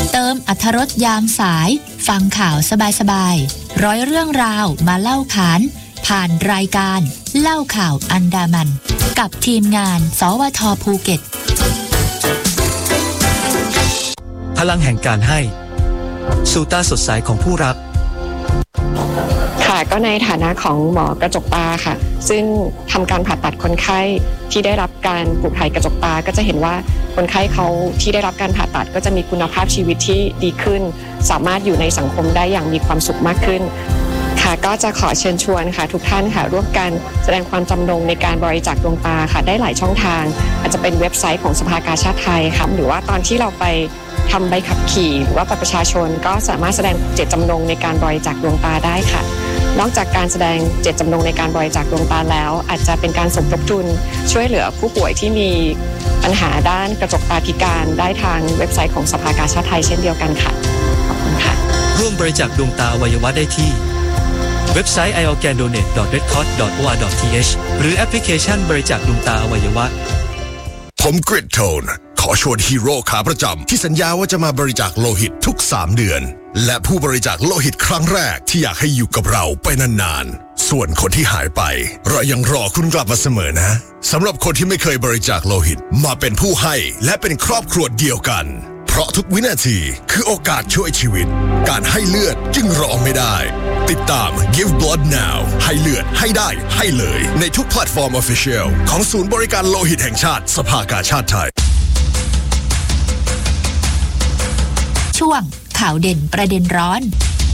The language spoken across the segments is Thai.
เติมอรรถรสยามสายฟังข่าวสบายๆร้อยเรื่องราวมาเล่าขานผ่านรายการเล่าข่าวอันดามันกับทีมงานสวท.ภูเก็ตพลังแห่งการให้สู่ตาสดใสของผู้รับค่ะก็ในฐานะของหมอกระจกตาค่ะซึ่งทำการผ่าตัดคนไข้ที่ได้รับการปลูกถ่ายกระจกตาก็จะเห็นว่าคนไข้เขาที่ได้รับการผ่าตัดก็จะมีคุณภาพชีวิตที่ดีขึ้นสามารถอยู่ในสังคมได้อย่างมีความสุขมากขึ้นค่ะก็จะขอเชิญชวนค่ะทุกท่านค่ะร่วมกันแสดงความจำนงในการบริจาคดวงตาค่ะได้หลายช่องทางอาจจะเป็นเว็บไซต์ของสภากาชาดไทยค่ะหรือว่าตอนที่เราไปทำใบขับขี่หรือว่าบัตรประชาชนก็สามารถแสดงเจตจำนงในการบริจาคดวงตาได้ค่ะนอกจากการแสดงเจตจำนงในการบริจาคดวงตาแล้วอาจจะเป็นการสมทบทุนช่วยเหลือผู้ป่วยที่มีปัญหาด้านกระจกตาพิการได้ทางเว็บไซต์ของสภากาชาดไทยเช่นเดียวกันค่ะขอบคุณค่ะร่วมบริจาคดวงตาอวัยวะได้ที่เว็บไซต์ iorgandonate.redcross.or.th หรือแอปพลิเคชันบริจาคดวงตาอวัยวะผมกริดโทนขอชวนฮีโร่ขาประจำที่สัญญาว่าจะมาบริจาคโลหิตทุก3 เดือนและผู้บริจาคโลหิตครั้งแรกที่อยากให้อยู่กับเราไปนานๆส่วนคนที่หายไปเรายังรอคุณกลับมาเสมอนะสำหรับคนที่ไม่เคยบริจาคโลหิตมาเป็นผู้ให้และเป็นครอบครัวเดียวกันเพราะทุกวินาทีคือโอกาสช่วยชีวิตการให้เลือดจึงรอไม่ได้ติดตาม Give Blood Now ให้เลือดให้ได้ให้เลยในทุกแพลตฟอร์ม Official ของศูนย์บริการโลหิตแห่งชาติสภากาชาดไทยช่วงข่าวเด่นประเด็นร้อน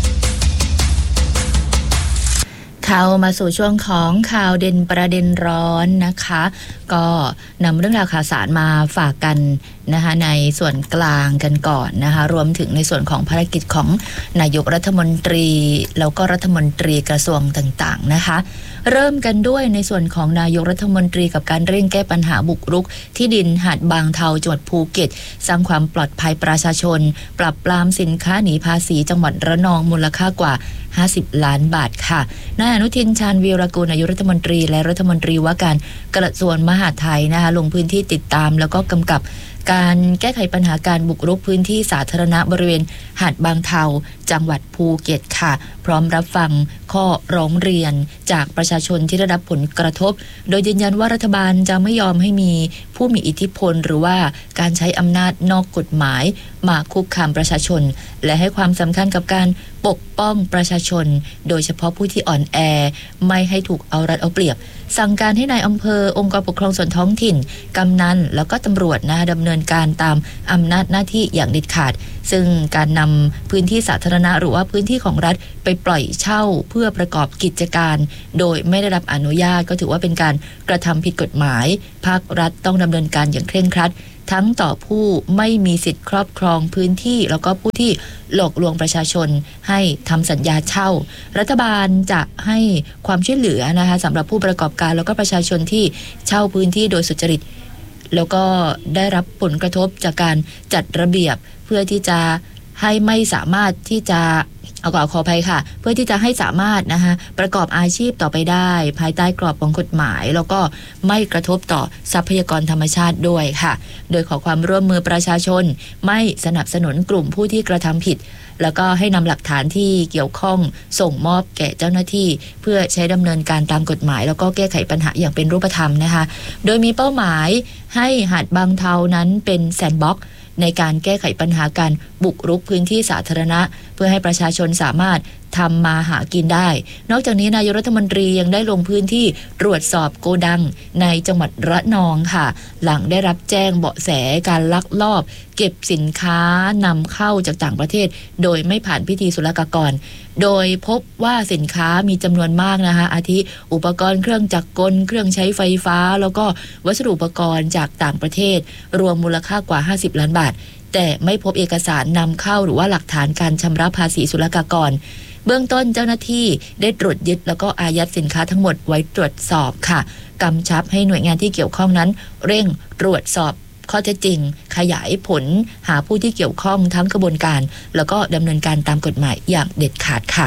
เข้ามาสู่ช่วงของข่าวเด่นประเด็นร้อนนะคะก็นำเรื่องราวข่าวสารมาฝากกันนะคะในส่วนกลางกันก่อนนะคะรวมถึงในส่วนของภารกิจของนายกรัฐมนตรีแล้วก็รัฐมนตรีกระทรวงต่างๆนะคะเริ่มกันด้วยในส่วนของนายกรัฐมนตรีกับการเร่งแก้ปัญหาบุกรุกที่ดินหาดบางเทาจังหวัดภูเก็ตสร้างความปลอดภัยประชาชนปราบปรามสินค้าหนีภาษีจังหวัดระนองมูลค่ากว่า50 ล้านบาทค่ะนายอนุทินชาญวีรกูลนายกรัฐมนตรีและรัฐมนตรีว่าการกระทรวงมหาดไทยนะคะลงพื้นที่ติดตามแล้วก็กำกับการแก้ไขปัญหาการบุกรุกพื้นที่สาธารณะบริเวณหาดบางเทาจังหวัดภูเก็ตค่ะพร้อมรับฟังข้อร้องเรียนจากประชาชนที่ได้รับผลกระทบโดยยืนยันว่ารัฐบาลจะไม่ยอมให้มีผู้มีอิทธิพลหรือว่าการใช้อำนาจนอกกฎหมายมาคุกคามประชาชนและให้ความสำคัญกับการปกป้องประชาชนโดยเฉพาะผู้ที่อ่อนแอไม่ให้ถูกเอารัดเอาเปรียบสั่งการให้นายอำเภอองค์กรปกครองส่วนท้องถิ่นกำนันแล้วก็ตำรวจนะดำเนินการตามอำนาจหน้าที่อย่างเด็ดขาดซึ่งการนำพื้นที่สาธารณะหรือว่าพื้นที่ของรัฐไปปล่อยเช่าเพื่อประกอบกิจการโดยไม่ได้รับอนุญาตก็ถือว่าเป็นการกระทำผิดกฎหมายภาครัฐต้องดำเนินการอย่างเคร่งครัดทั้งต่อผู้ไม่มีสิทธิ์ครอบครองพื้นที่แล้วก็ผู้ที่หลอกลวงประชาชนให้ทำสัญญาเช่ารัฐบาลจะให้ความช่วยเหลือนะคะสำหรับผู้ประกอบการแล้วก็ประชาชนที่เช่าพื้นที่โดยสุจริตแล้วก็ได้รับผลกระทบจากการจัดระเบียบเพื่อที่จะให้ไม่สามารถที่จะขออภัยค่ะเพื่อที่จะให้สามารถนะคะประกอบอาชีพต่อไปได้ภายใต้กรอบของกฎหมายแล้วก็ไม่กระทบต่อทรัพยากรธรรมชาติด้วยค่ะโดยขอความร่วมมือประชาชนไม่สนับสนุนกลุ่มผู้ที่กระทำผิดแล้วก็ให้นำหลักฐานที่เกี่ยวข้องส่งมอบแก่เจ้าหน้าที่เพื่อใช้ดำเนินการตามกฎหมายแล้วก็แก้ไขปัญหาอย่างเป็นรูปธรรมนะคะโดยมีเป้าหมายให้หาดบางเทานั้นเป็นแซนด์บ็อกซ์ในการแก้ไขปัญหาการบุกรุกพื้นที่สาธารณะเพื่อให้ประชาชนสามารถทำมาหากินได้นอกจากนี้นายกรัฐมนตรียังได้ลงพื้นที่ตรวจสอบโกดังในจังหวัดระนองค่ะหลังได้รับแจ้งเบาะแสการลักลอบเก็บสินค้านำเข้าจากต่างประเทศโดยไม่ผ่านพิธีศุลกากรโดยพบว่าสินค้ามีจำนวนมากนะคะอาทิอุปกรณ์เครื่องจักรกลเครื่องใช้ไฟฟ้าแล้วก็วัสดุอุปกรณ์จากต่างประเทศรวมมูลค่ากว่า50 ล้านบาทแต่ไม่พบเอกสารนำเข้าหรือว่าหลักฐานการชำระภาษีศุลกากรเบื้องต้นเจ้าหน้าที่ได้ตรวจยึดแล้วก็อายัดสินค้าทั้งหมดไว้ตรวจสอบค่ะกำชับให้หน่วยงานที่เกี่ยวข้องนั้นเร่งตรวจสอบข้อเท็จจริงขยายผลหาผู้ที่เกี่ยวข้องทั้งกระบวนการแล้วก็ดำเนินการตามกฎหมายอย่างเด็ดขาดค่ะ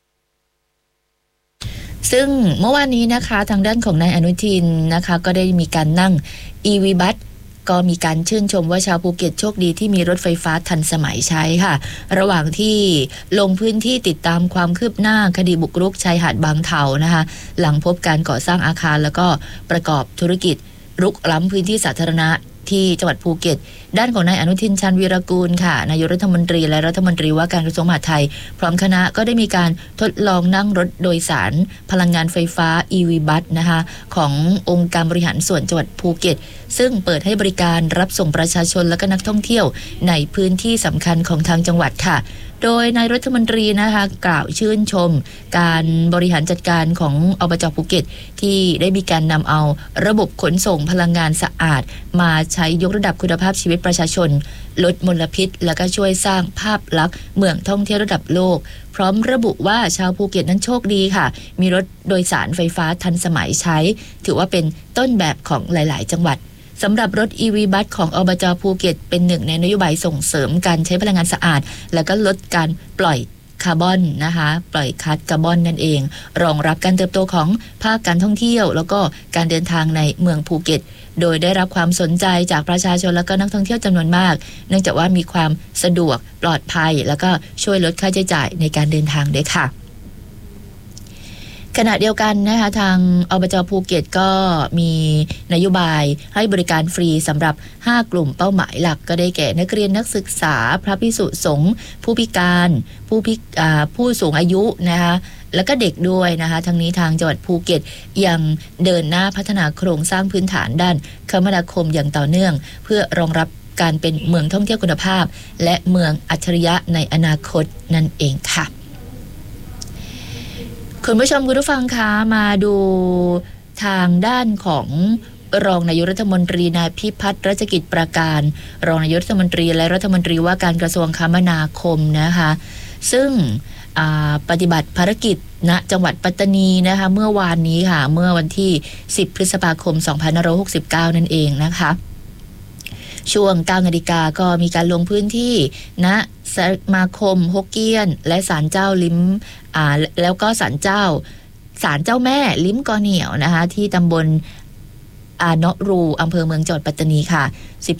ซึ่งเมื่อวานนี้นะคะทางด้านของนายอนุทินนะคะก็ได้มีการนั่ง EV บัสก็มีการชื่นชมว่าชาวภูเก็ตโชคดีที่มีรถไฟฟ้าทันสมัยใช้ค่ะระหว่างที่ลงพื้นที่ติดตามความคืบหน้าคดีบุกรุกชายหาดบางเทานะคะหลังพบการก่อสร้างอาคารแล้วก็ประกอบธุรกิจรุกล้ำพื้นที่สาธารณะที่จังหวัดภูเก็ตด้านของนายอนุทินชาญวีรกูลค่ะนายกรัฐมนตรีและรัฐมนตรีว่าการกระทรวงมหาดไทยพร้อมคณะก็ได้มีการทดลองนั่งรถโดยสารพลังงานไฟฟ้า EV Bus นะคะขององค์การบริหารส่วนจังหวัดภูเก็ตซึ่งเปิดให้บริการรับส่งประชาชนและก็นักท่องเที่ยวในพื้นที่สำคัญของทางจังหวัดค่ะโดยนายรัฐมนตรีนะคะกล่าวชื่นชมการบริหารจัดการของอบจ.ภูเก็ตที่ได้มีการนำเอาระบบขนส่งพลังงานสะอาดมาใช้ยกระดับคุณภาพชีวิตประชาชนลดมลพิษและก็ช่วยสร้างภาพลักษณ์เมืองท่องเที่ยวระดับโลกพร้อมระบุว่าชาวภูเก็ตนั้นโชคดีค่ะมีรถโดยสารไฟฟ้าทันสมัยใช้ถือว่าเป็นต้นแบบของหลายๆจังหวัดสำหรับรถ EV บัสของอบจ.ภูเก็ตเป็นหนึ่งในนโยบายส่งเสริมการใช้พลังงานสะอาดและก็ลดการปล่อยคาร์บอนนะคะปล่อยก๊าซคาร์บอนนั่นเองรองรับการเติบโตของภาคการท่องเที่ยวแล้วก็การเดินทางในเมืองภูเก็ตโดยได้รับความสนใจจากประชาชนและก็นักท่องเที่ยวจำนวนมากเนื่องจากว่ามีความสะดวกปลอดภัยแล้วก็ช่วยลดค่าใช้จ่ายในการเดินทางด้วยค่ะขณะเดียวกันนะคะทางอบจ.ภูเก็ตก็มีนโยบายให้บริการฟรีสำหรับ5กลุ่มเป้าหมายหลักก็ได้แก่นักเรียนนักศึกษาพระภิกษุสงฆ์ผู้พิการผู้สูงอายุนะคะแล้วก็เด็กด้วยนะคะทั้งนี้ทางจังหวัดภูเก็ตยังเดินหน้าพัฒนาโครงสร้างพื้นฐานด้านคมนาคมอย่างต่อเนื่องเพื่อรองรับการเป็นเมืองท่องเที่ยวคุณภาพและเมืองอัจฉริยะในอนาคตนั่นเองค่ะคุณผู้ชมคุณผู้ฟังคะมาดูทางด้านของรองนายกรัฐมนตรีนายพิพัฒน์รัชกิจประการรองนายกรัฐมนตรีและรัฐมนตรีว่าการกระทรวงคมนาคมนะคะซึ่งปฏิบัติภารกิจณจังหวัดปัตตานีนะคะเมื่อวานนี้ค่ะเมื่อวันที่10พฤษภาคม2569นั่นเแล้วนะคะช่วง 9 นาฬิกาก็มีการลงพื้นที่ณสมาคมฮกเกี้ยนและศาลเจ้าลิ้มแล้วก็ศาลเจ้าแม่ลิ้มกอเหนี่ยวนะคะที่ตำบลอาเนาะรูอำเภอเมืองจังหวัดปัตตานีค่ะ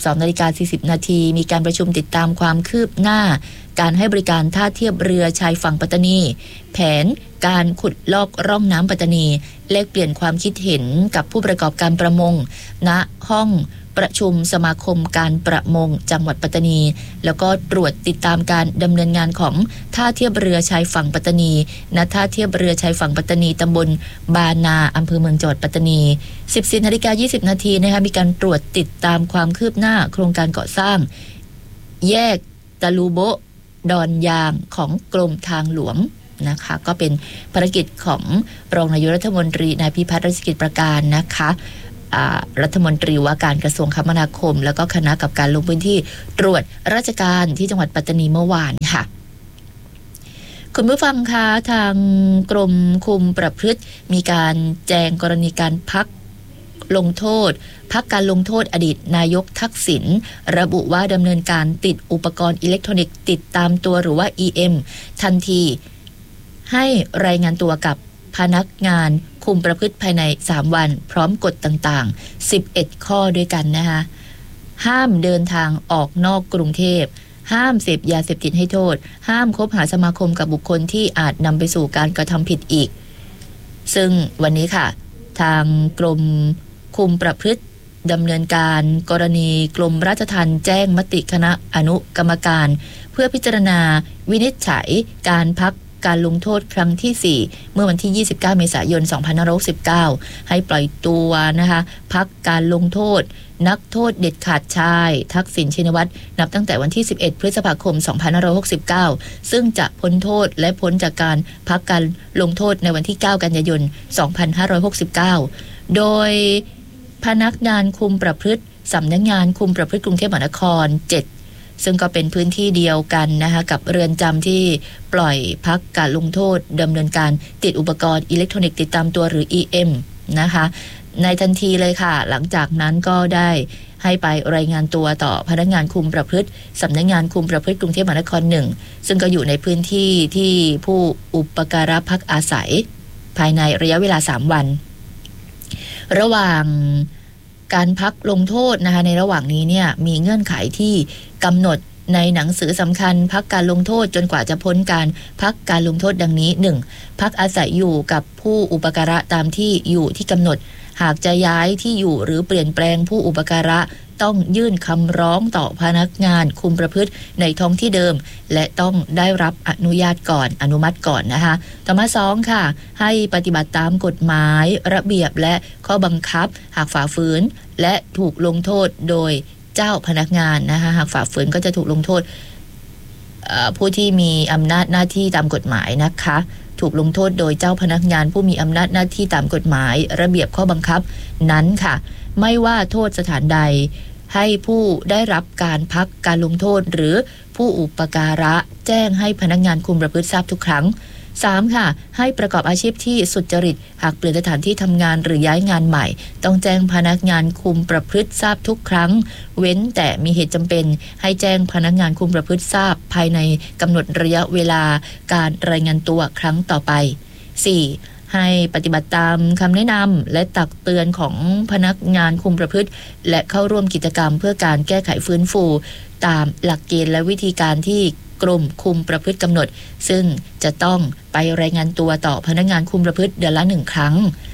12:40 นาทีมีการประชุมติดตามความคืบหน้าการให้บริการท่าเทียบเรือชายฝั่งปัตตานีแผนการขุดลอกร่องน้ำปัตตานีแลกเปลี่ยนความคิดเห็นกับผู้ประกอบการประมงณห้องประชุมสมาคมการประมงจังหวัดปัตตานีแล้วก็ตรวจติดตามการดำเนินงานของท่าเทียบเรือชายฝั่งปัตตานีณท่าเทียบเรือชายฝั่งปัตตานีตำบลบานาอำเภอเมืองจังหวัดปัตตานี 14:20 นาทีนะคะมีการตรวจติดตามความคืบหน้าโครงการก่อสร้างแยกตะลูโบะดอนยางของกรมทางหลวงนะคะก็เป็นภารกิจของรองนายกรัฐมนตรีนายพิพัฒน์รัชกิจประการนะคะรัฐมนตรีว่าการกระทรวงคมนาคมแล้วก็คณะกับการลงพื้นที่ตรวจราชการที่จังหวัดปัตตานีเมื่อวานค่ะคุณผู้ฟังคะทางกรมคุมประพฤติมีการแจ้งกรณีการพักการลงโทษอดีตนายกทักษิณระบุว่าดำเนินการติดอุปกรณ์อิเล็กทรอนิกส์ติดตามตัวหรือว่า EM ทันทีให้รายงานตัวกับพนักงานคุมประพฤติภายใน3วันพร้อมกฎต่างๆ11ข้อด้วยกันนะคะห้ามเดินทางออกนอกกรุงเทพห้ามเสพยาเสพติดให้โทษห้ามคบหาสมาคมกับบุคคลที่อาจนำไปสู่การกระทำผิดอีกซึ่งวันนี้ค่ะทางกรมคุมประพฤติดำเนินการกรณีกรมราชทัณฑ์แจ้งมติคณะอนุกรรมการเพื่อพิจารณาวินิจฉัยการพักการลงโทษครั้งที่4เมื่อวันที่29เมษายน2569ให้ปล่อยตัวนะคะพักการลงโทษนักโทษเด็ดขาดชายทักษิณชินวัตรนับตั้งแต่วันที่11พฤษภาคม2569ซึ่งจะพ้นโทษและพ้นจากการพักการลงโทษในวันที่9กันยายน2569โดยพนักงานคุมประพฤติสำนักงานคุมประพฤติกรุงเทพมหานคร7ซึ่งก็เป็นพื้นที่เดียวกันนะคะกับเรือนจำที่ปล่อยพักการลงโทษดำเนินการติดอุปกรณ์อิเล็กทรอนิกส์ติดตามตัวหรือ EM นะคะในทันทีเลยค่ะหลังจากนั้นก็ได้ให้ไปรายงานตัวต่อพนักงานคุมประพฤติสำนักงานคุมประพฤติกรุงเทพมหานคร1ซึ่งก็อยู่ในพื้นที่ที่ผู้อุปการะพักอาศัยภายในระยะเวลา3วันระหว่างการพักลงโทษนะคะในระหว่างนี้เนี่ยมีเงื่อนไขที่กำหนดในหนังสือสำคัญพักการลงโทษจนกว่าจะพ้นการพักการลงโทษดังนี้ 1. พักอาศัยอยู่กับผู้อุปการะตามที่อยู่ที่กำหนดหากจะย้ายที่อยู่หรือเปลี่ยนแปลงผู้อุปการะต้องยื่นคำร้องต่อพนักงานคุมประพฤติในท้องที่เดิมและต้องได้รับอนุญาตก่อนอนุมัติก่อนนะคะต่อมา 2 ค่ะให้ปฏิบัติตามกฎหมายระเบียบและข้อบังคับหากฝ่าฝืนและถูกลงโทษโดยเจ้าพนักงานนะคะหากฝ่าฝืนก็จะถูกลงโทษผู้ที่มีอำนาจหน้าที่ตามกฎหมายนะคะถูกลงโทษโดยเจ้าพนักงานผู้มีอำนาจหน้าที่ตามกฎหมายระเบียบข้อบังคับนั้นค่ะไม่ว่าโทษสถานใดให้ผู้ได้รับการพักการลงโทษหรือผู้อุปการะแจ้งให้พนักงานคุมประพฤติทราบทุกครั้ง 3. ค่ะให้ประกอบอาชีพที่สุจริตหากเปลี่ยนสถานที่ทำงานหรือย้ายงานใหม่ต้องแจ้งพนักงานคุมประพฤติทราบทุกครั้งเว้นแต่มีเหตุจำเป็นให้แจ้งพนักงานคุมประพฤติทราบภายในกำหนดระยะเวลาการรายงานตัวครั้งต่อไป 4. ให้ปฏิบัติตามคำแนะนำและตักเตือนของพนักงานคุมประพฤติและเข้าร่วมกิจกรรมเพื่อการแก้ไขฟื้นฟูตามหลักเกณฑ์และวิธีการที่กรมคุมประพฤติกำหนดซึ่งจะต้องไปรายงานตัวต่อพนักงานคุมประพฤติเดือนละ1 ครั้ง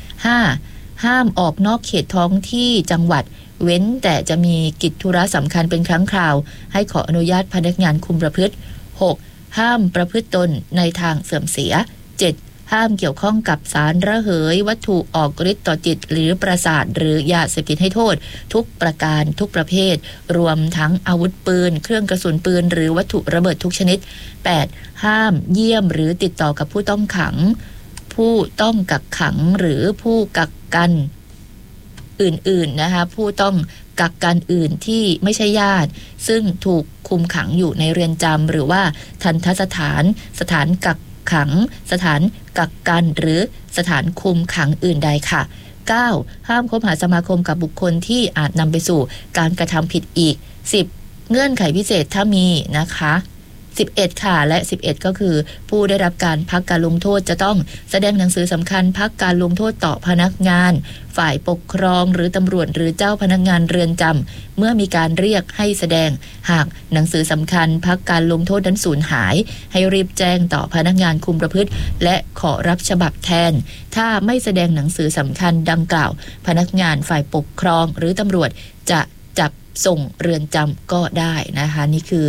5. ห้ามออกนอกเขตท้องที่จังหวัดเว้นแต่จะมีกิจธุระสำคัญเป็นครั้งคราวให้ขออนุญาตพนักงานคุมประพฤติ 6. ห้ามประพฤติตนในทางเสื่อมเสีย 7. ห้ามเกี่ยวข้องกับสารระเหยวัตถุออกฤทธิ์ต่อจิตหรือประสาทหรือยาเสพติดให้โทษทุกประการทุกประเภทรวมทั้งอาวุธปืนเครื่องกระสุนปืนหรือวัตถุระเบิดทุกชนิด 8. ห้ามเยี่ยมหรือติดต่อกับผู้ต้องขังผู้ต้องกักขังหรือผู้กักกันอื่นๆนะคะผู้ต้องกักกันอื่นที่ไม่ใช่ญาติซึ่งถูกคุมขังอยู่ในเรือนจำหรือว่าทัณฑสถานสถานกักขังสถานกักกันหรือสถานคุมขังอื่นใดค่ะ 9. ห้ามคบหาสมาคมกับบุคคลที่อาจนำไปสู่การกระทำผิดอีก 10. เงื่อนไขพิเศษถ้ามีนะคะ11ค่ะและ11ก็คือผู้ได้รับการพักการลงโทษจะต้องแสดงหนังสือสำคัญพักการลงโทษต่อพนักงานฝ่ายปกครองหรือตำรวจหรือเจ้าพนักงานเรือนจำเมื่อมีการเรียกให้แสดงหากหนังสือสำคัญพักการลงโทษนั้นสูญหายให้รีบแจ้งต่อพนักงานคุมประพฤติและขอรับฉบับแทนถ้าไม่แสดงหนังสือสำคัญดังกล่าวพนักงานฝ่ายปกครองหรือตำรวจจะจับส่งเรือนจำก็ได้นะคะนี่คือ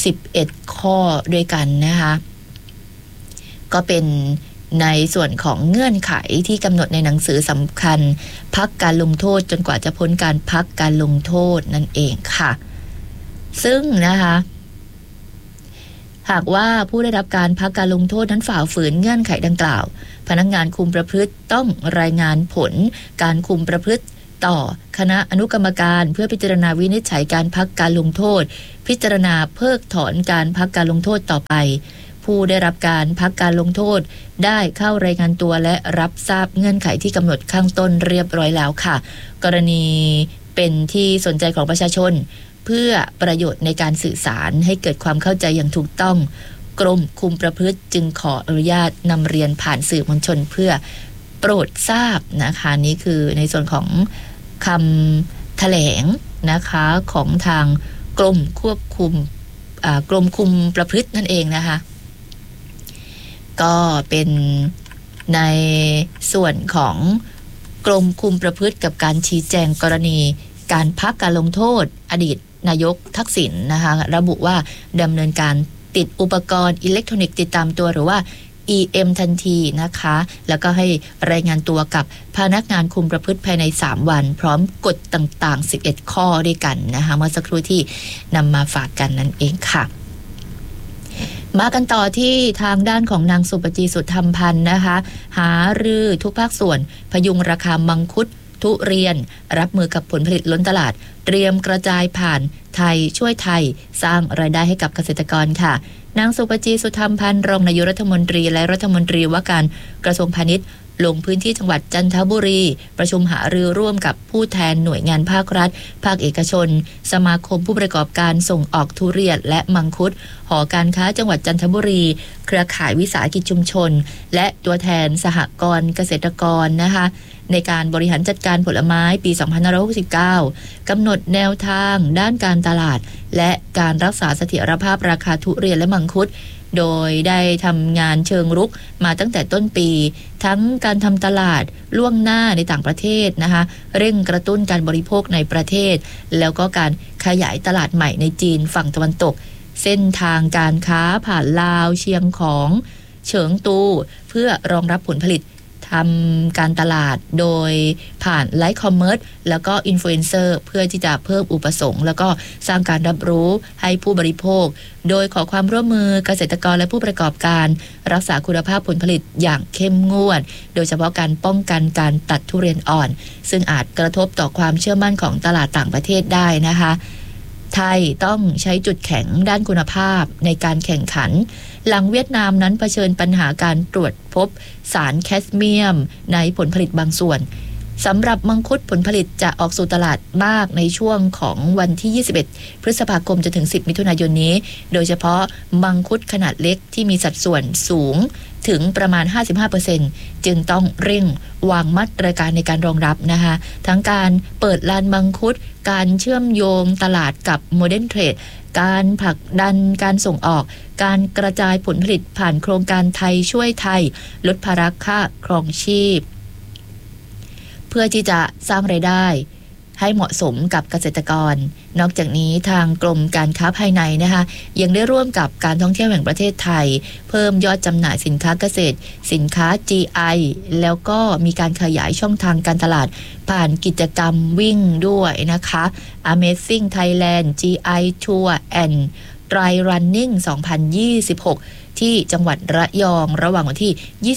11ข้อด้วยกันนะคะก็เป็นในส่วนของเงื่อนไขที่กำหนดในหนังสือสำคัญพักการลงโทษจนกว่าจะพ้นการพักการลงโทษนั่นเองค่ะซึ่งนะคะหากว่าผู้ได้รับการพักการลงโทษนั้นฝ่าฝืนเงื่อนไขดังกล่าวพนักงานคุมประพฤติต้องรายงานผลการคุมประพฤติต่อคณะอนุกรรมการเพื่อพิจารณาวินิจฉัยการพักการลงโทษพิจารณาเพิกถอนการพักการลงโทษต่อไปผู้ได้รับการพักการลงโทษได้เข้ารายงานตัวและรับทราบเงื่อนไขที่กำหนดข้างต้นเรียบร้อยแล้วค่ะกรณีเป็นที่สนใจของประชาชนเพื่อประโยชน์ในการสื่อสารให้เกิดความเข้าใจอย่างถูกต้องกรมคุมประพฤติจึงขออนุญาตนำเรียนผ่านสื่อมวลชนเพื่อโปรดทราบนะคะนี่คือในส่วนของคำแถลงนะคะของทางกรมควบคุมกรมคุมประพฤตินั่นเองนะคะก็เป็นในส่วนของกรมคุมประพฤติกับการชี้แจงกรณีการพักการลงโทษอดีตนายกทักษิณนะคะระบุว่าดำเนินการติดอุปกรณ์อิเล็กทรอนิกส์ติดตามตัวหรือว่าEM ทันทีนะคะแล้วก็ให้รายงานตัวกับพนักงานคุมประพฤติภายใน3วันพร้อมกฎต่างๆ11ข้อด้วยกันนะคะเมื่อสักครู่ที่นำมาฝากกันนั่นเองค่ะมากันต่อที่ทางด้านของนางสุปจีสุธรรมพันธ์นะคะหารือทุกภาคส่วนพยุงราคามังคุดทุเรียนรับมือกับผลผลิตล้นตลาดเตรียมกระจายผ่านไทยช่วยไทยสร้างรายได้ให้กับเกษตรกรค่ะนางสุปจีสุธรรมพันธ์รองนายกรัฐมนตรีและรัฐมนตรีว่าการกระทรวงพาณิชย์ลงพื้นที่จังหวัดจันทบุรีประชุมหารือร่วมกับผู้แทนหน่วยงานภาครัฐภาคเอกชนสมาคมผู้ประกอบการส่งออกทุเรียนและมังคุดหอการค้าจังหวัดจันทบุรีเครือข่ายวิสาหกิจชุมชนและตัวแทนสหกรณ์เกษตรกรนะคะในการบริหารจัดการผลไม้ปี2569กำหนดแนวทางด้านการตลาดและการรักษาเสถียรภาพราคาทุเรียนและมังคุดโดยได้ทำงานเชิงรุกมาตั้งแต่ต้นปีทั้งการทำตลาดล่วงหน้าในต่างประเทศนะคะเร่งกระตุ้นการบริโภคในประเทศแล้วก็การขยายตลาดใหม่ในจีนฝั่งตะวันตกเส้นทางการค้าผ่านลาวเชียงของเฉิงตูเพื่อรองรับผลผลิตทำการตลาดโดยผ่านไลฟ์คอมเมิร์ซแล้วก็อินฟลูเอนเซอร์เพื่อที่จะเพิ่มอุปสงค์แล้วก็สร้างการรับรู้ให้ผู้บริโภคโดยขอความร่วมมือเกษตรกรและผู้ประกอบการรักษาคุณภาพผลผลิตอย่างเข้มงวดโดยเฉพาะการป้องกันการตัดทุเรียนอ่อนซึ่งอาจกระทบต่อความเชื่อมั่นของตลาดต่างประเทศได้นะคะไทยต้องใช้จุดแข็งด้านคุณภาพในการแข่งขันหลังเวียดนามนั้นเผชิญปัญหาการตรวจพบสารแคดเมียมในผลผลิตบางส่วนสำหรับมังคุดผลผลิตจะออกสู่ตลาดมากในช่วงของวันที่21พฤษภาคมจนถึง10มิถุนายนนี้โดยเฉพาะมังคุดขนาดเล็กที่มีสัดส่วนสูงถึงประมาณ 55% จึงต้องเร่งวางมาตรการในการรองรับนะคะทั้งการเปิดลานมังคุดการเชื่อมโยงตลาดกับโมเดิร์นเทรดการผลักดันการส่งออกการกระจายผลผลิตผ่านโครงการไทยช่วยไทยลดภาระค่าครองชีพเพื่อที่จะสร้างรายได้ให้เหมาะสมกับเกษตรกรนอกจากนี้ทางกรมการค้าภายในนะคะยังได้ร่วมกับการท่องเที่ยวแห่งประเทศไทยเพิ่มยอดจำหน่ายสินค้าเกษตรสินค้า GI แล้วก็มีการขยายช่องทางการตลาดผ่านกิจกรรมวิ่งด้วยนะคะ Amazing Thailand GI Tour and Dry Running 2026ที่จังหวัดระยองระหว่างวันที่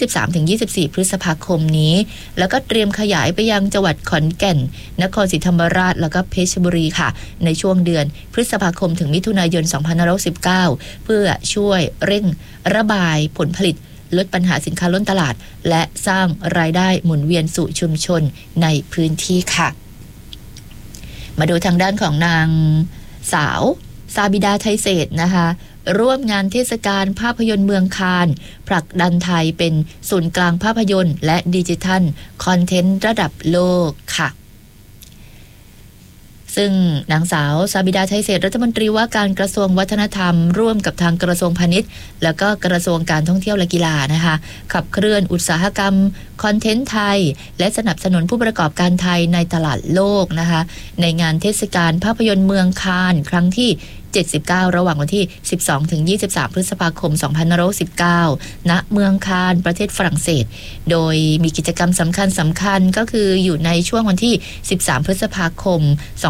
23-24 พฤษภาคมนี้แล้วก็เตรียมขยายไปยังจังหวัดขอนแก่นนครศรีธรรมราชแล้วก็เพชรบุรีค่ะในช่วงเดือนพฤษภาคมถึงมิถุนายน 2519 เพื่อช่วยเร่งระบายผลผลิตลดปัญหาสินค้าล้นตลาดและสร้างรายได้หมุนเวียนสู่ชุมชนในพื้นที่ค่ะมาดูทางด้านของนางสาวซาบิดาไทยเศรษฐ์นะคะร่วมงานเทศกาลภาพยนตร์เมืองคานผลักดันไทยเป็นศูนย์กลางภาพยนตร์และดิจิทัลคอนเทนต์ระดับโลกค่ะซึ่งนางสาวซาบิดาไทยเศรษฐ์รัฐมนตรีว่าการกระทรวงวัฒนธรรมร่วมกับทางกระทรวงพาณิชย์แล้วก็กระทรวงการท่องเที่ยวและกีฬานะคะขับเคลื่อนอุตสาหกรรมคอนเทนต์ไทยและสนับสนุนผู้ประกอบการไทยในตลาดโลกนะคะในงานเทศกาลภาพยนตร์เมืองคานครั้งที่79ระหว่างวันที่ 12-23 พฤษภาคม 2519 ณ เมืองคานประเทศฝรั่งเศสโดยมีกิจกรรมสำคัญก็คืออยู่ในช่วงวันที่ 13 พฤษภาคม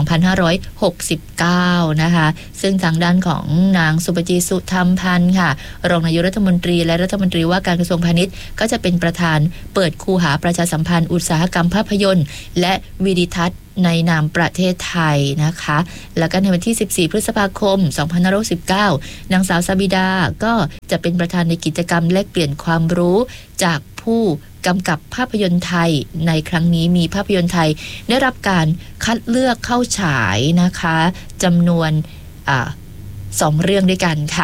2569 นะคะซึ่งทางด้านของนางสุปจีสุธรรมพันธ์ค่ะรองนายกรัฐมนตรีและรัฐมนตรีว่าการกระทรวงพาณิชย์ก็จะเป็นประธานเปิดคูหาประชาสัมพันธ์อุตสาหกรรมภาพยนตร์และวิดิทัศน์ในนามประเทศไทยนะคะแล้วก็ในวันที่ 14 พฤษภาคม 2519 นางสาวซาบิดาก็จะเป็นประธานในกิจกรรมแลกเปลี่ยนความรู้จากผู้กำกับภาพยนตร์ไทยในครั้งนี้มีภาพยนตร์ไทยได้รับการคัดเลือกเข้าฉายนะคะจำนวน2 เรื่องด้วยกันค่ะ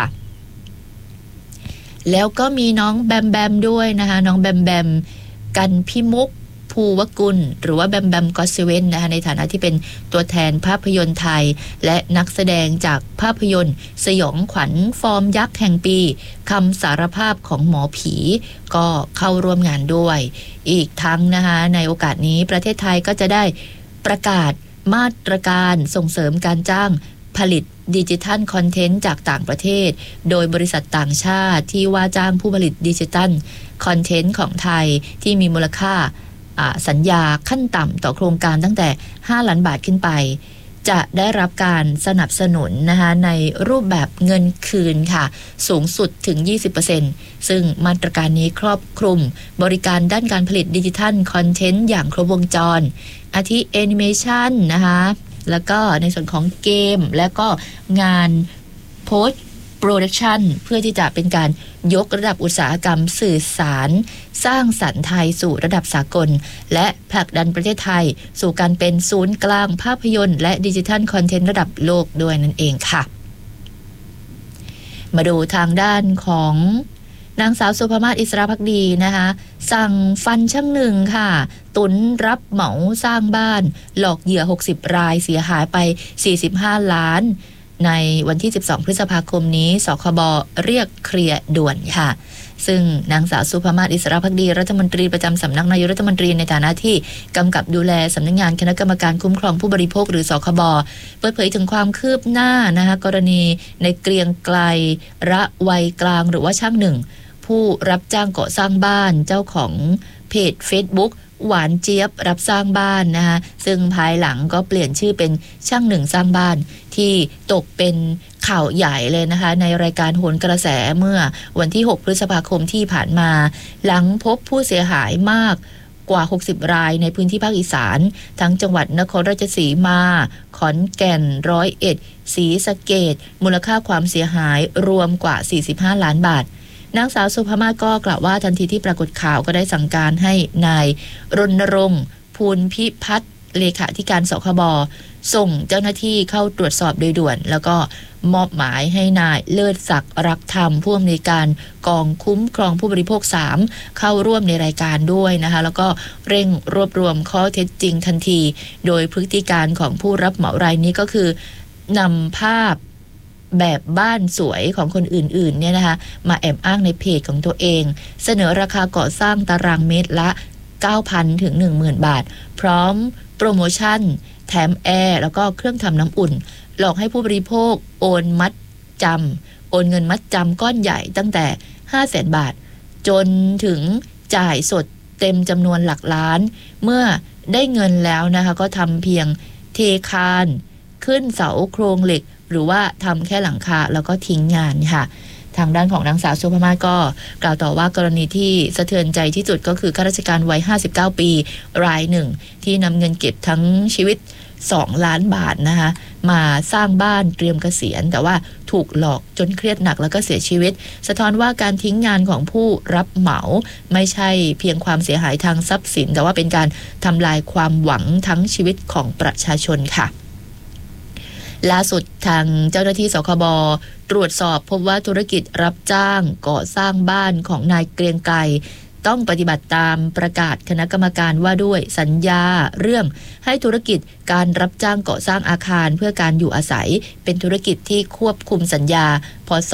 แล้วก็มีน้องแบมแบมด้วยนะคะน้องแบมแบมกันพิมุกภูวกุลหรือว่าแบมแบมก็อตเซเว่นนะคะในฐานะที่เป็นตัวแทนภาพยนตร์ไทยและนักแสดงจากภาพยนตร์สยองขวัญฟอร์มยักษ์แห่งปีคำสารภาพของหมอผีก็เข้าร่วมงานด้วยอีกทั้งนะคะในโอกาสนี้ประเทศไทยก็จะได้ประกาศมาตรการส่งเสริมการจ้างผลิตดิจิทัลคอนเทนต์จากต่างประเทศโดยบริษัทต่างชาติที่ว่าจ้างผู้ผลิตดิจิทัลคอนเทนต์ของไทยที่มีมูลค่าสัญญาขั้นต่ำต่อโครงการตั้งแต่5 ล้านบาทขึ้นไปจะได้รับการสนับสนุนนะคะในรูปแบบเงินคืนค่ะสูงสุดถึง 20% ซึ่งมาตรการนี้ครอบคลุมบริการด้านการผลิตดิจิทัลคอนเทนต์อย่างครบวงจรอาทิแอนิเมชันนะคะแล้วก็ในส่วนของเกมและก็งานโพสต์โปรดักชันเพื่อที่จะเป็นการยกระดับอุตสาหกรรมสื่อสารสร้างสรรค์ไทยสู่ระดับสากลและผลักดันประเทศไทยสู่การเป็นศูนย์กลางภาพยนตร์และดิจิทัลคอนเทนต์ระดับโลกด้วยนั่นเองค่ะมาดูทางด้านของนางสาวสุภมาศอิสระภักดีนะคะสั่งฟันช่างหนึ่งค่ะตุนรับเหมาสร้างบ้านหลอกเหยื่อ60รายเสียหายไป45ล้านในวันที่12พฤษภาคมนี้สคบเรียกเคลียร์ด่วนค่ะซึ่งนางสาวสุภมาศอิสระภักดีรัฐมนตรีประจำสำนักนายกรัฐมนตรีในฐานะที่กำกับดูแลสำนักงานคณะกรรมการคุ้มครองผู้บริโภคหรือสคบเปิดเผยถึงความคืบหน้านะคะกรณีในเกรียงไกลระวัยกลางหรือว่าช่างหนึ่งผู้รับจ้างก่อสร้างบ้านเจ้าของเพจ Facebook หวานเจี๊ยบรับสร้างบ้านนะคะซึ่งภายหลังก็เปลี่ยนชื่อเป็นช่างหนึ่งสร้างบ้านที่ตกเป็นข่าวใหญ่เลยนะคะในรายการโหนกระแสเมื่อวันที่6พฤษภาคมที่ผ่านมาหลังพบผู้เสียหายมากกว่า60รายในพื้นที่ภาคอีสานทั้งจังหวัดนครราชสีมาขอนแก่น101ศรีสะเกษมูลค่าความเสียหายรวมกว่า45ล้านบาทนางสาวสุภมาศก็กล่าวว่าทันทีที่ปรากฏข่าวก็ได้สั่งการให้นายรณรงค์ภูลพิพัฒน์เลขาธิการสคบส่งเจ้าหน้าที่เข้าตรวจสอบโดยด่วนแล้วก็มอบหมายให้นายเลิศศักดิ์รักธรรมผู้อำนวยการกองคุ้มครองผู้บริโภค3เข้าร่วมในรายการด้วยนะคะแล้วก็เร่งรวบรวมข้อเท็จจริงทันทีโดยพฤติการของผู้รับเหมารายนี้ก็คือนำภาพแบบบ้านสวยของคนอื่นๆเนี่ยนะคะมาแอบอ้างในเพจของตัวเองเสนอราคาก่อสร้างตารางเมตรละ 9,000 ถึง 10,000 บาทพร้อมโปรโมชั่นแถมแอร์แล้วก็เครื่องทำน้ำอุ่นหลอกให้ผู้บริโภคโอนเงินมัดจำก้อนใหญ่ตั้งแต่ 500,000 บาทจนถึงจ่ายสดเต็มจำนวนหลักล้านเมื่อได้เงินแล้วนะคะก็ทำเพียงเทคานขึ้นเสาโครงเหล็กหรือว่าทำแค่หลังคาแล้วก็ทิ้งงานค่ะทางด้านของนางสาวสุภมาศก็กล่าวต่อว่ากรณีที่สะเทือนใจที่สุดก็คือข้าราชการวัย59ปีรายหนึ่งที่นำเงินเก็บทั้งชีวิต2ล้านบาทนะคะมาสร้างบ้านเตรียมเกษียณแต่ว่าถูกหลอกจนเครียดหนักแล้วก็เสียชีวิตสะท้อนว่าการทิ้งงานของผู้รับเหมาไม่ใช่เพียงความเสียหายทางทรัพย์สินแต่ว่าเป็นการทำลายความหวังทั้งชีวิตของประชาชนค่ะล่าสุดทางเจ้าหน้าที่สคบตรวจสอบพบว่าธุรกิจรับจ้างก่อสร้างบ้านของนายเกรียงไกรต้องปฏิบัติตามประกาศคณะกรรมการว่าด้วยสัญญาเรื่องให้ธุรกิจการรับจ้างก่อสร้างอาคารเพื่อการอยู่อาศัยเป็นธุรกิจที่ควบคุมสัญญาพ.ศ.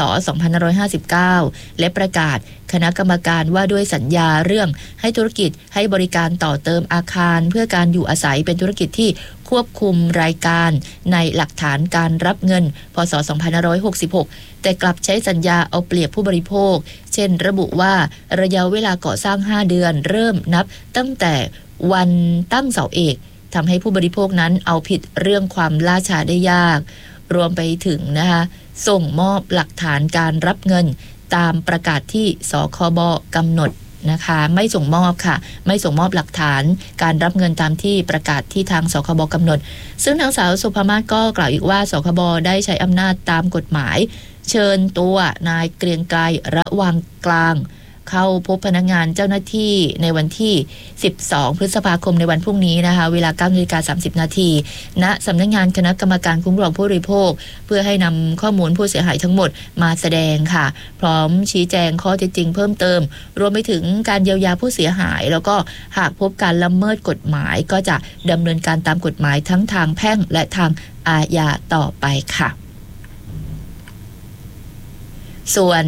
2559และประกาศคณะกรรมการว่าด้วยสัญญาเรื่องให้ธุรกิจให้บริการต่อเติมอาคารเพื่อการอยู่อาศัยเป็นธุรกิจที่ควบคุมรายการในหลักฐานการรับเงินพ.ศ. 2566แต่กลับใช้สัญญาเอาเปรียบผู้บริโภคเช่นระบุว่าระยะเวลาก่อสร้าง5เดือนเริ่มนับตั้งแต่วันตั้งเสาเอกทำให้ผู้บริโภคนั้นเอาผิดเรื่องความล่าช้าได้ยากรวมไปถึงนะคะส่งมอบหลักฐานการรับเงินตามประกาศที่สคบกำหนดนะคะไม่ส่งมอบค่ะไม่ส่งมอบหลักฐานการรับเงินตามที่ประกาศที่ทางสคบกำหนดซึ่งนางสาวสุภมาศก็กล่าวอีกว่าสคบได้ใช้อำนาจตามกฎหมายเชิญตัวนายเกรียงไกรระวังกลางเข้าพบพนักงานเจ้าหน้าที่ในวันที่12พฤษภาคมในวันพรุ่งนี้นะคะเวลา 9:30 น.ณสำนักงานคณะกรรมการคุ้มครองผู้บริโภคเพื่อให้นำข้อมูลผู้เสียหายทั้งหมดมาแสดงค่ะพร้อมชี้แจงข้อเท็จจริงเพิ่มเติมรวมไปถึงการเยียวยาผู้เสียหายแล้วก็หากพบการละเมิดกฎหมายก็จะดำเนินการตามกฎหมายทั้งทางแพ่งและทางอาญาต่อไปค่ะส่วน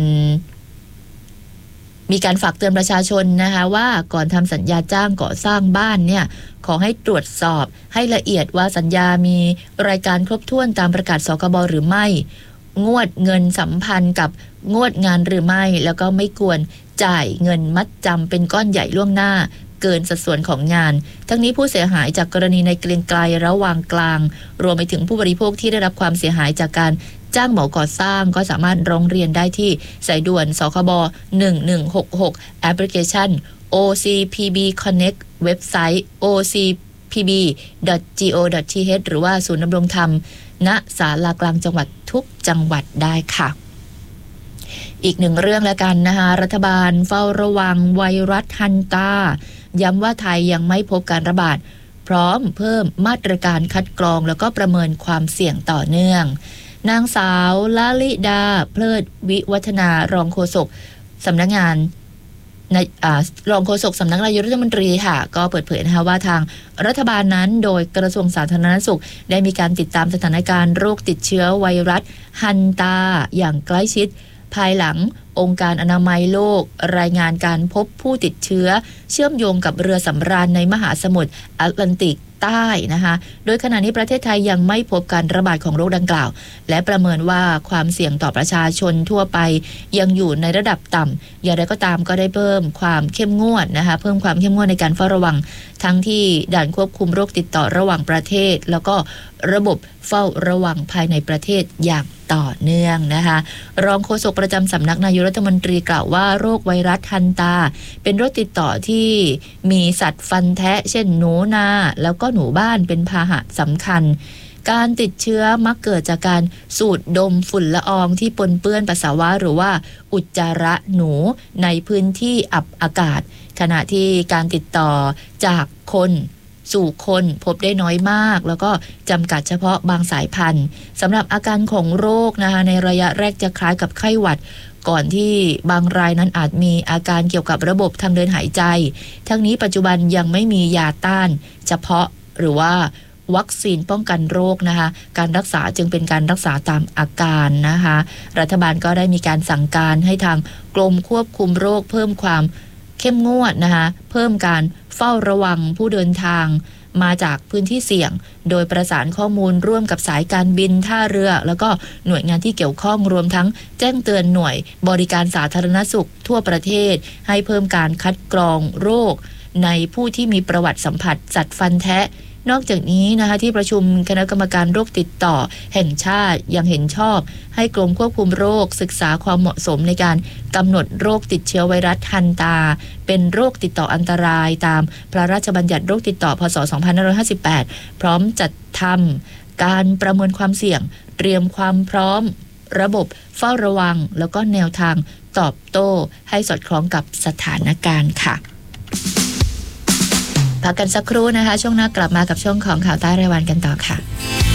มีการฝากเตือนประชาชนนะคะว่าก่อนทำสัญญาจ้างก่อสร้างบ้านเนี่ยขอให้ตรวจสอบให้ละเอียดว่าสัญญามีรายการครบถ้วนตามประกาศสคบหรือไม่งวดเงินสัมพันธ์กับงวดงานหรือไม่แล้วก็ไม่ควรจ่ายเงินมัดจำเป็นก้อนใหญ่ล่วงหน้าเกินสัดส่วนของงานทั้งนี้ผู้เสียหายจากกรณีในเกรียงไกรระหว่างกลางรวมไปถึงผู้บริโภคที่ได้รับความเสียหายจากการจ้างเหมาก่อสร้างก็สามารถร้องเรียนได้ที่สายด่วนสคบ1166แอปพลิเคชัน OCPB Connect เว็บไซต์ ocpb.go.th หรือว่าศูนย์ดำรงธรรมณศาลากลางจังหวัดทุกจังหวัดได้ค่ะอีกหนึ่งเรื่องแล้วกันนะคะรัฐบาลเฝ้าระวังไวรัสฮันตาย้ำว่าไทยยังไม่พบการระบาดพร้อมเพิ่มมาตรการคัดกรองแล้วก็ประเมินความเสี่ยงต่อเนื่องนางสาวลลิดาเพลิดวิวัฒนารองโฆษกสำนักงานรองโฆษกสำนักนายกรัฐมนตรีค่ะก็เปิดเผยนะคะว่าทางรัฐบาลนั้นโดยกระทรวงสาธารณสุขได้มีการติดตามสถานการณ์โรคติดเชื้อไวรัสฮันตาอย่างใกล้ชิดภายหลังองค์การอนามัยโลกรายงานการพบผู้ติดเชื้อเชื่อมโยงกับเรือสำราญในมหาสมุทรแอตแลนติกใต้นะคะโดยขณะนี้ประเทศไทยยังไม่พบการระบาดของโรคดังกล่าวและประเมินว่าความเสี่ยงต่อประชาชนทั่วไปยังอยู่ในระดับต่ำอย่างไรก็ตามก็ได้เพิ่มความเข้มงวดนะคะเพิ่มความเข้มงวดในการเฝ้าระวังทั้งที่ด่านควบคุมโรคติดต่อระหว่างประเทศแล้วก็ระบบเฝ้าระวังภายในประเทศอย่างต่อเนื่องนะคะรองโฆษกประจำสำนักนายกรัฐมนตรีกล่าวว่าโรคไวรัสฮันตาเป็นโรคติดต่อที่มีสัตว์ฟันแทะเช่นหนูนาแล้วก็หนูบ้านเป็นพาหะสำคัญการติดเชื้อมักเกิดจากการสูดดมฝุ่นละอองที่ปนเปื้อนปัสสาวะหรือว่าอุจจาระหนูในพื้นที่อับอากาศขณะที่การติดต่อจากคนสู่คนพบได้น้อยมากแล้วก็จำกัดเฉพาะบางสายพันธุ์สำหรับอาการของโรคนะคะในระยะแรกจะคล้ายกับไข้หวัดก่อนที่บางรายนั้นอาจมีอาการเกี่ยวกับระบบทางเดินหายใจทั้งนี้ปัจจุบันยังไม่มียาต้านเฉพาะหรือว่าวัคซีนป้องกันโรคนะคะการรักษาจึงเป็นการรักษาตามอาการนะคะรัฐบาลก็ได้มีการสั่งการให้ทางกรมควบคุมโรคเพิ่มความเข้มงวดนะคะเพิ่มการเฝ้าระวังผู้เดินทางมาจากพื้นที่เสี่ยงโดยประสานข้อมูลร่วมกับสายการบินท่าเรือแล้วก็หน่วยงานที่เกี่ยวข้องรวมทั้งแจ้งเตือนหน่วยบริการสาธารณสุขทั่วประเทศให้เพิ่มการคัดกรองโรคในผู้ที่มีประวัติสัมผัสสัตว์ฟันแทะนอกจากนี้นะคะที่ประชุมคณะกรรมการโรคติดต่อแห่งชาติยังเห็นชอบให้กรมควบคุมโรคศึกษาความเหมาะสมในการกำหนดโรคติดเชื้อไวรัสฮันตาเป็นโรคติดต่ออันตรายตามพระราชบัญญัติโรคติดต่อพ.ศ. 2558พร้อมจัดทำการประเมินความเสี่ยงเตรียมความพร้อมระบบเฝ้าระวังแล้วก็แนวทางตอบโต้ให้สอดคล้องกับสถานการณ์ค่ะพักกันสักครู่นะคะช่วงหน้ากลับมากับช่วงของข่าวใต้รายวันกันต่อค่ะ